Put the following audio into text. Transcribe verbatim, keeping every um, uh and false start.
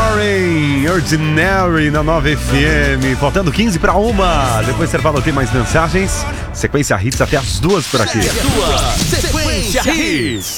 Lauren, Ordinary na nove F M, faltando quinze para uma. Depois você fala, tem mais mensagens. Sequência Hits até as duas por aqui. Sequência Hits.